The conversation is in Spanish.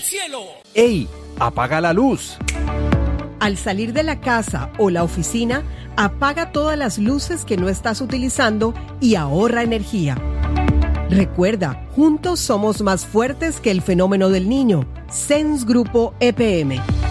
cielo. ¡Ey! ¡Apaga la luz! Al salir de la casa o la oficina, apaga todas las luces que no estás utilizando y ahorra energía. Recuerda, juntos somos más fuertes que el fenómeno del niño. SENS Grupo EPM.